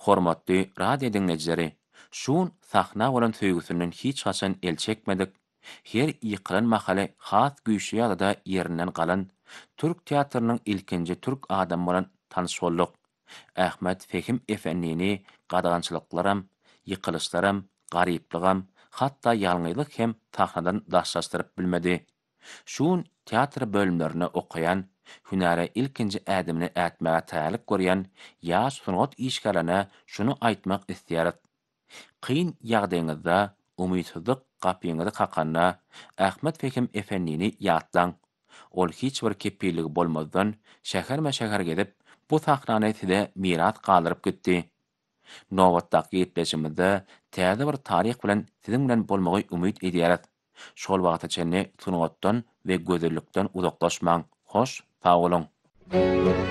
Hormatly radio dinlejileri, şuň sahna bolan söýgüsünden hiç haçan el çekmedik. Her ýykylan mahaly has güýçli ýagda ýerinden galan türk teatrnyň ilkinji türk adam bolan tanyş bolduk. Ähmet Fehim Efendini gadagançylyklaram, ýykylyşlaram, garyplygam, hatda ýalňyzlyk hem tahnadan daşlaşdyryp bilmedi. Şuň teatr bölümlerini okuyan, hünäre ilkinji ädimini ätmäge tälik görýän ýaş sunugat işgärlerine şunu aýtmak isleýäris. Kyn ýagdaýyňyzda umydsızlyk gapyňyzy kakanda Ähmet Fehim Efendini ýatlaň. Ol hiç bir kepilligi bolmazdan şäher gezip bu sahnany size miras galyryp gitdi. Nowatdaky ýetleşimizde täze bir taryh bilen siziň bilen bolmagy umyt edýäris. Şol wagta çenli sunugatdan we gözellikden uzaklaşmaň. Hoş, sag bolun.